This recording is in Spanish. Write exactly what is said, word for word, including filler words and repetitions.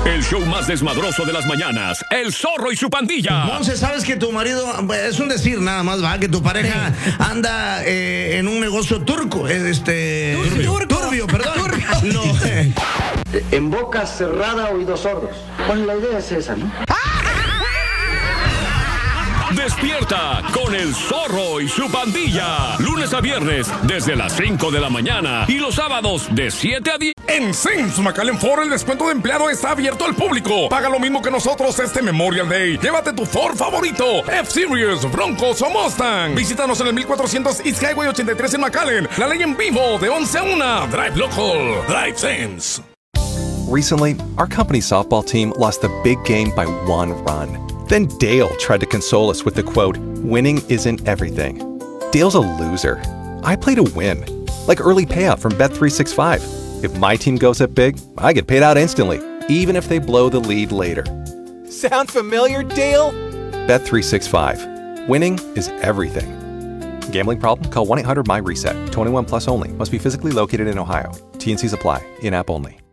El show más desmadroso de las mañanas, El Zorro y su pandilla. Monse, ¿sabes que tu marido, es un decir nada más, va, que tu pareja anda eh, en un negocio turco, este... Turbio. Turbio, perdón. Turbio. No, eh. En boca cerrada, oídos sordos. Bueno, la idea es esa, ¿no? Despierta con El Zorro y su pandilla. Lunes a viernes desde las cinco de la mañana y los sábados de siete a diez. En Sims McAllen Ford el descuento de empleado está abierto al público. Paga lo mismo que nosotros este Memorial Day. Llévate tu Ford favorito, F-Series, Broncos o Mustang. Visítanos en el mil cuatrocientos East Highway ochenta y tres en McAllen. La ley en vivo de once a una. Drive local. Drive Sims. Recently, our company's softball team lost the big game by one run. Then Dale tried to console us with the quote, "Winning isn't everything." Dale's a loser. I play to win. Like early payout from Bet three sixty-five. If my team goes up big, I get paid out instantly, even if they blow the lead later. Sound familiar, Dale? Bet three sixty-five. Winning is everything. Gambling problem? Call one eight hundred M Y RESET. twenty-one plus only. Must be physically located in Ohio. T and Cs apply. In-app only.